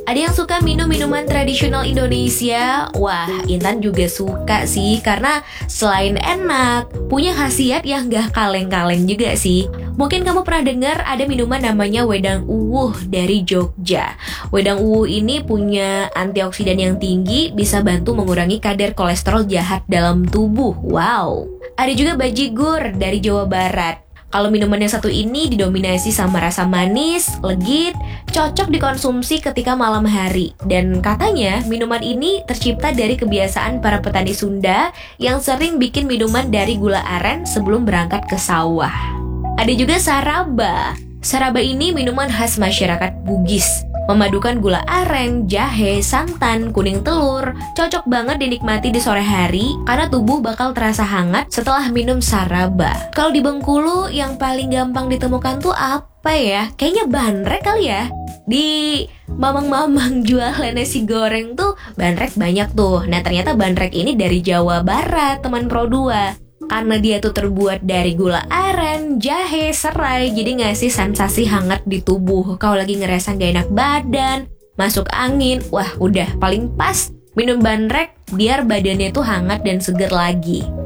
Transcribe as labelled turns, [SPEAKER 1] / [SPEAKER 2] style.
[SPEAKER 1] Ada yang suka minum minuman tradisional Indonesia? Wah, Intan juga suka sih, karena selain enak, punya khasiat yang gak kaleng-kaleng juga sih. Mungkin kamu pernah dengar ada minuman namanya wedang uwuh dari Jogja. Wedang uwuh ini punya antioksidan yang tinggi, bisa bantu mengurangi kadar kolesterol jahat dalam tubuh. Wow. Ada juga bajigur dari Jawa Barat. Kalau minuman yang satu ini didominasi sama rasa manis, legit, cocok dikonsumsi ketika malam hari. Dan katanya minuman ini tercipta dari kebiasaan para petani Sunda yang sering bikin minuman dari gula aren sebelum berangkat ke sawah. Ada juga saraba. Saraba ini minuman khas masyarakat Bugis. Memadukan gula aren, jahe, santan, kuning telur. Cocok banget dinikmati di sore hari karena tubuh bakal terasa hangat setelah minum saraba. Kalau di Bengkulu yang paling gampang ditemukan tuh apa ya? Kayaknya bandrek kali ya. Di mamang-mamang jualan nasi goreng tuh bandrek banyak tuh. Nah ternyata bandrek ini dari Jawa Barat, teman Pro 2. Karena dia tuh terbuat dari gula aren, jahe, serai, jadi ngasih sensasi hangat di tubuh. Kalau lagi ngerasa gak enak badan, masuk angin, wah udah paling pas minum bandrek biar badannya tuh hangat dan seger lagi.